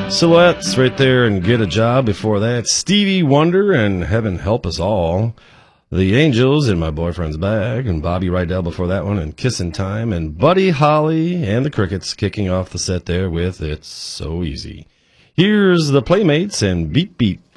Silhouettes right there and Get a Job. Before that, Stevie Wonder and Heaven Help Us All. The Angels in My Boyfriend's Bag, and Bobby Rydell before that one, and Kissin' Time, and Buddy Holly and the Crickets kicking off the set there with It's So Easy. Here's the Playmates and Beep Beep.